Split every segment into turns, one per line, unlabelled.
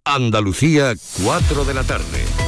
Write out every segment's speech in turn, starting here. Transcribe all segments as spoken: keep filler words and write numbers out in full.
Andalucía, cuatro de la tarde.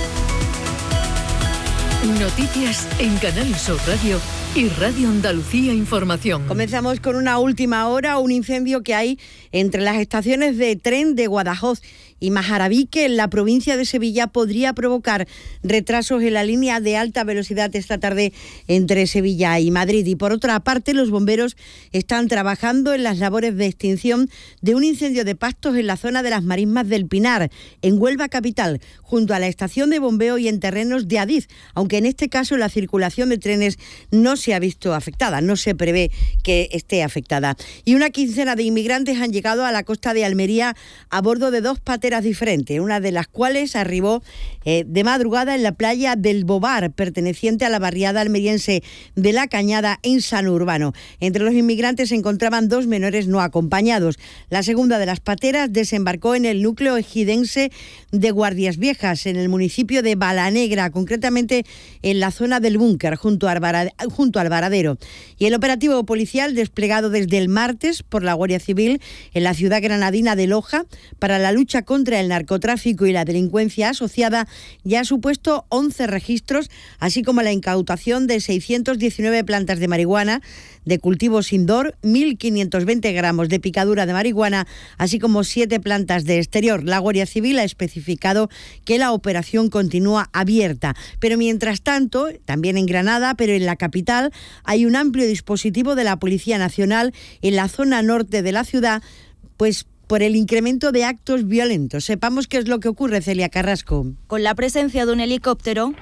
Noticias en Canal Sur Radio y Radio Andalucía Información.
Comenzamos con una última hora, un incendio que hay entre las estaciones de tren de Guadajoz y Majarabique, en la provincia de Sevilla, podría provocar retrasos en la línea de alta velocidad esta tarde entre Sevilla y Madrid. Y por otra parte, los bomberos están trabajando en las labores de extinción de un incendio de pastos en la zona de las Marismas del Pinar, en Huelva capital, junto a la estación de bombeo y en terrenos de Adif, aunque en este caso la circulación de trenes no se ha visto afectada, no se prevé que esté afectada. Y una quincena de inmigrantes han llegado a la costa de Almería a bordo de dos pateras diferentes, una de las cuales arribó eh, de madrugada en la playa del Bobar, perteneciente a la barriada almeriense de La Cañada, en Sano Urbano. Entre los inmigrantes se encontraban dos menores no acompañados. La segunda de las pateras desembarcó en el núcleo ejidense de Guardias Viejas, en el municipio de Balanegra, concretamente en la zona del Búnker, junto a Alvarade- junto al Varadero. Y el operativo policial desplegado desde el martes por la Guardia Civil en la ciudad granadina de Loja para la lucha contra contra el narcotráfico y la delincuencia asociada ya ha supuesto once registros, así como la incautación de seiscientas diecinueve plantas de marihuana de cultivos indoor, mil quinientos veinte gramos de picadura de marihuana, así como siete plantas de exterior. La Guardia Civil ha especificado que la operación continúa abierta. Pero mientras tanto, también en Granada, pero en la capital, hay un amplio dispositivo de la Policía Nacional en la zona norte de la ciudad, pues por el incremento de actos violentos. Sepamos qué es lo que ocurre, Celia Carrasco.
Con la presencia de un helicóptero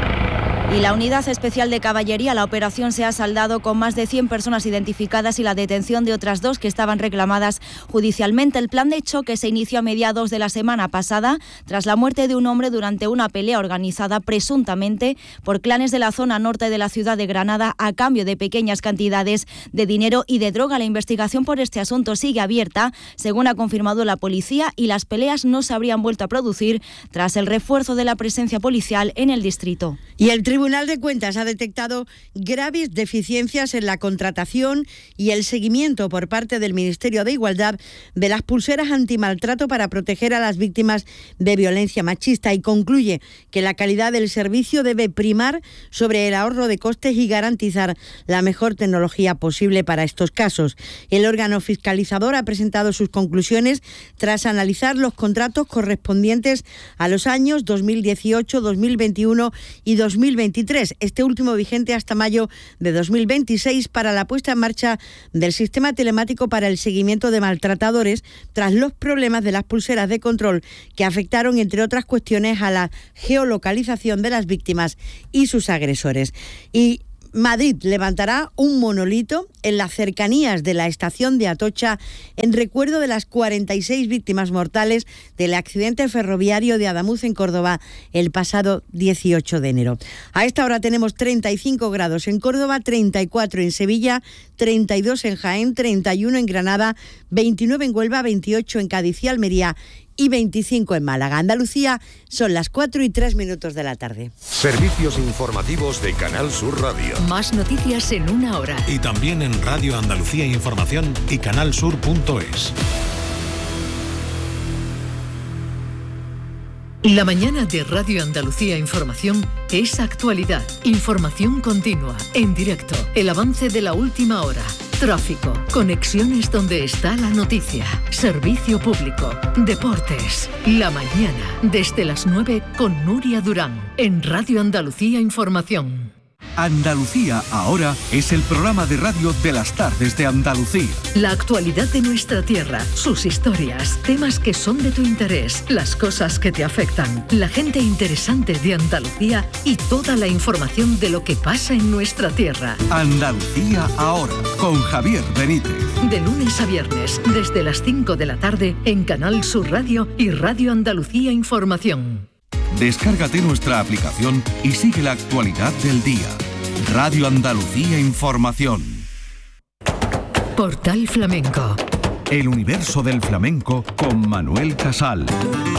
y la Unidad Especial de Caballería, la operación se ha saldado con más de cien personas identificadas y la detención de otras dos que estaban reclamadas judicialmente. El plan de choque se inició a mediados de la semana pasada tras la muerte de un hombre durante una pelea organizada presuntamente por clanes de la zona norte de la ciudad de Granada a cambio de pequeñas cantidades de dinero y de droga. La investigación por este asunto sigue abierta, según ha confirmado la policía, y las peleas no se habrían vuelto a producir tras el refuerzo de la presencia policial en el distrito.
Y el Tribunal de Cuentas ha detectado graves deficiencias en la contratación y el seguimiento por parte del Ministerio de Igualdad de las pulseras antimaltrato para proteger a las víctimas de violencia machista, y concluye que la calidad del servicio debe primar sobre el ahorro de costes y garantizar la mejor tecnología posible para estos casos. El órgano fiscalizador ha presentado sus conclusiones tras analizar los contratos correspondientes a los años dos mil dieciocho, dos mil veintiuno y dos mil veintitrés, este último vigente hasta mayo de dos mil veintiséis, para la puesta en marcha del sistema telemático para el seguimiento de maltratadores tras los problemas de las pulseras de control que afectaron, entre otras cuestiones, a la geolocalización de las víctimas y sus agresores. Y Madrid levantará un monolito en las cercanías de la estación de Atocha en recuerdo de las cuarenta y seis víctimas mortales del accidente ferroviario de Adamuz en Córdoba el pasado dieciocho de enero. A esta hora tenemos treinta y cinco grados en Córdoba, treinta y cuatro en Sevilla, treinta y dos en Jaén, treinta y uno en Granada, veintinueve en Huelva, veintiocho en Cádiz y Almería y veinticinco en Málaga. Andalucía, son las cuatro y tres minutos de la tarde.
Servicios informativos de Canal Sur Radio.
Más noticias en una hora.
Y también en Radio Andalucía Información y canalsur punto es.
La mañana de Radio Andalucía Información es actualidad, información continua, en directo, el avance de la última hora, tráfico, conexiones donde está la noticia, servicio público, deportes. La mañana, desde las nueve con Nuria Durán, en Radio Andalucía Información.
Andalucía Ahora es el programa de radio de las tardes de Andalucía.
La actualidad de nuestra tierra, sus historias, temas que son de tu interés, las cosas que te afectan, la gente interesante de Andalucía y toda la información de lo que pasa en nuestra tierra.
Andalucía Ahora, con Javier Benítez.
De lunes a viernes, desde las cinco de la tarde, en Canal Sur Radio y Radio Andalucía Información.
Descárgate nuestra aplicación y sigue la actualidad del día. Radio Andalucía Información.
Portal Flamenco.
El universo del flamenco con Manuel Casal.